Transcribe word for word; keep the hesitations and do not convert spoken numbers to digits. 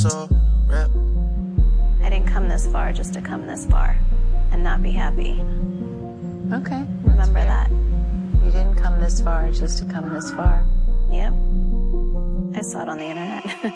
So, rap. I didn't come this far just to come this far and not be happy. Okay. Remember that. You didn't come this far just to come this far. Yep. I saw it on the internet.